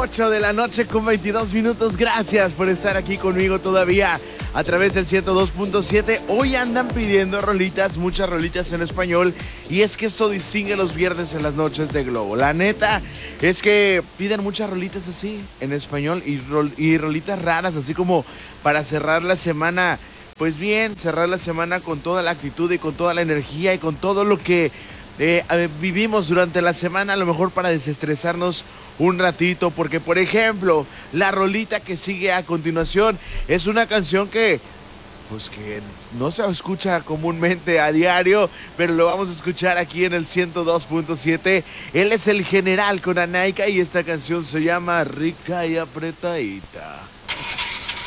8 de la noche con 22 minutos. Gracias por estar aquí conmigo todavía a través del 102.7. Hoy andan pidiendo rolitas, muchas rolitas en español. Y es que esto distingue los viernes en las noches de Globo. La neta es que piden muchas rolitas así en español y rolitas raras, así como para cerrar la semana. Pues bien, cerrar la semana con toda la actitud y con toda la energía y con todo lo que vivimos durante la semana, a lo mejor para desestresarnos un ratito, porque por ejemplo, la rolita que sigue a continuación es una canción que no se escucha comúnmente a diario, pero lo vamos a escuchar aquí en el 102.7. Él es el General con Anaika y esta canción se llama Rica y Apretadita.